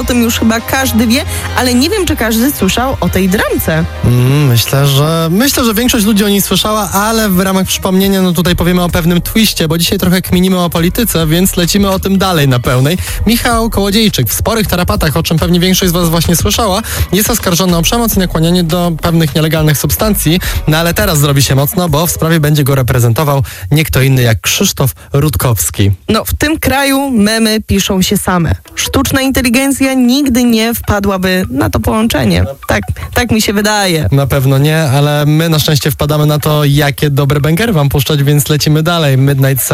O tym już chyba każdy wie, ale nie wiem, czy każdy słyszał o tej dramce. Myślę, że większość ludzi o niej słyszała, ale w ramach przypomnienia, tutaj powiemy o pewnym twiście, bo dzisiaj trochę kminimy o polityce, więc lecimy o tym dalej na pełnej. Michał Kołodziejczyk w sporych tarapatach, o czym pewnie większość z was właśnie słyszała, jest oskarżony o przemoc i nakłanianie do pewnych nielegalnych substancji, ale teraz zrobi się mocno, bo w sprawie będzie go reprezentował nie kto inny jak Krzysztof Rutkowski. W tym kraju memy piszą się same. Sztuczna inteligencja nigdy nie wpadłaby na to połączenie. Tak mi się wydaje. Na pewno nie, ale my na szczęście wpadamy na to, jakie dobre bękery wam puszczać, więc lecimy dalej. Midnight